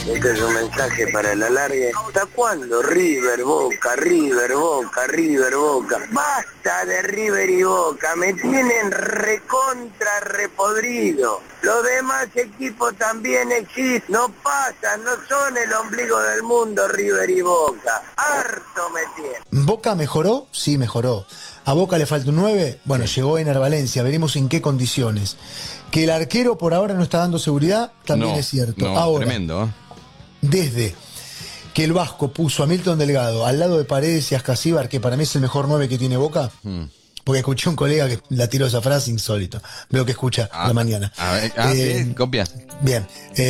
Este es un mensaje para el alargue. ¿Hasta cuándo River, Boca, River, Boca, River, Boca? Basta de River y Boca, me tienen recontra repodrido. Los demás equipos también existen, no pasan, no son el ombligo del mundo River y Boca. Harto me tienen. ¿Boca mejoró? Sí, mejoró. ¿A Boca le falta un 9? Bueno, llegó Ener Valencia, veremos en qué condiciones. Que el arquero por ahora no está dando seguridad, también es cierto. Ahora, tremendo, ¿eh? Desde que el Vasco puso a Milton Delgado al lado de Paredes y Ascasíbar, que para mí es el mejor 9 que tiene Boca, porque escuché un colega que la tiró esa frase insólito. Veo que escucha la mañana. A ver, ¿sí? Copia. Bien.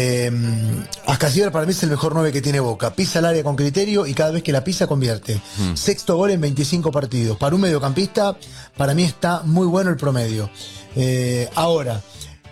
Ascasíbar para mí es el mejor 9 que tiene Boca. Pisa el área con criterio y cada vez que la pisa convierte. Sexto gol en 25 partidos. Para un mediocampista, para mí está muy bueno el promedio. Ahora,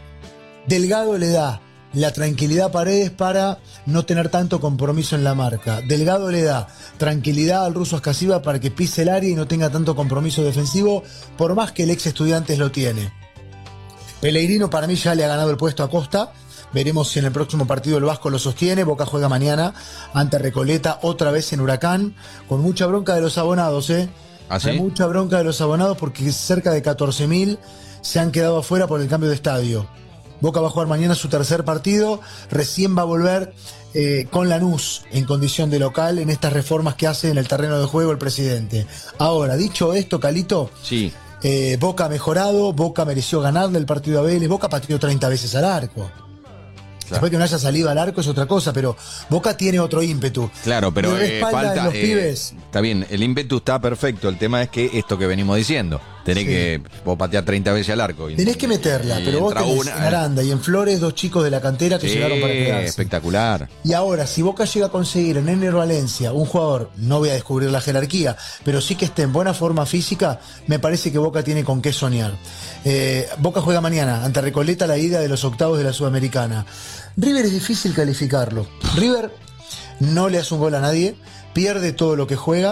Delgado le da la tranquilidad a Paredes para no tener tanto compromiso en la marca. Delgado le da tranquilidad al ruso Ascasíbar para que pise el área y no tenga tanto compromiso defensivo, por más que el ex Estudiantes lo tiene. Pellegrino para mí ya le ha ganado el puesto a Costa. Veremos si en el próximo partido el Vasco lo sostiene. Boca juega mañana ante Recoleta, otra vez en Huracán, con mucha bronca de los abonados, ¿Ah, sí? Hay mucha bronca de los abonados porque cerca de 14.000 se han quedado afuera por el cambio de estadio. Boca va a jugar mañana su tercer partido, recién va a volver con Lanús en condición de local en estas reformas que hace en el terreno de juego el presidente. Ahora, dicho esto, Calito, sí. Boca ha mejorado, Boca mereció ganarle el partido a Vélez, Boca pateó 30 veces al arco. Claro. Después que no haya salido al arco es otra cosa, pero Boca tiene otro ímpetu. Claro, pero falta. Los pibes. Está bien, el ímpetu está perfecto. El tema es que esto que venimos diciendo, tenés que vos patear 30 veces al arco. Tenés que meterla, pero vos tenés en Aranda y en Flores 2 chicos de la cantera que llegaron para quedarse. Espectacular. Y ahora, si Boca llega a conseguir en Ener Valencia un jugador, no voy a descubrir la jerarquía, pero sí que esté en buena forma física, me parece que Boca tiene con qué soñar. Boca juega mañana ante Recoleta la ida de los octavos de la Sudamericana. River es difícil calificarlo. River no le hace un gol a nadie, pierde todo lo que juega.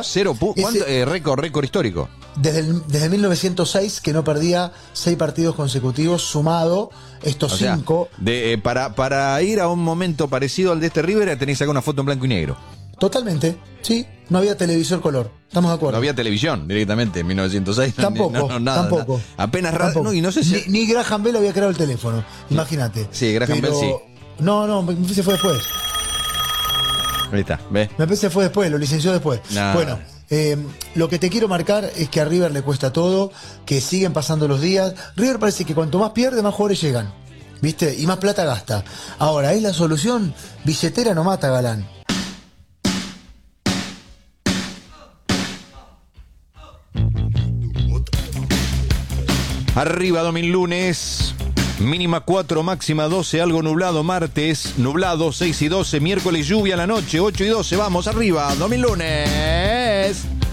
Récord histórico. Desde 1906 que no perdía 6 partidos consecutivos, sumado estos 5. Para ir a un momento parecido al de este River tenés que sacar una foto en blanco y negro. Totalmente, sí. No había televisor color, estamos de acuerdo. No había televisión directamente en 1906. Tampoco, tampoco. Apenas radio. No, y no sé si... ni Graham Bell había creado el teléfono, imagínate. Sí, Graham Bell sí. No, se fue después. Ahí está, ¿ves? Me parece que fue después, lo licenció después. Nah. Bueno, lo que te quiero marcar es que a River le cuesta todo, que siguen pasando los días. River parece que cuanto más pierde, más jugadores llegan, ¿viste? Y más plata gasta. Ahora, ¿es la solución? Billetera no mata, Galán. Arriba, Domin lunes. Mínima 4, máxima 12, algo nublado martes, nublado 6 y 12, miércoles lluvia a la noche, 8 y 12, vamos arriba, Domin lunes.